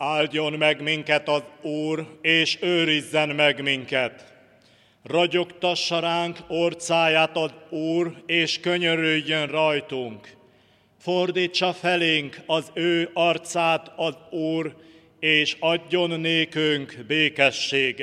Áldjon meg minket az Úr, és őrizzen meg minket. Ragyogtassa ránk orcáját az Úr, és könyörüljön rajtunk. Fordítsa felénk az ő arcát az Úr, és adjon nékünk békességet.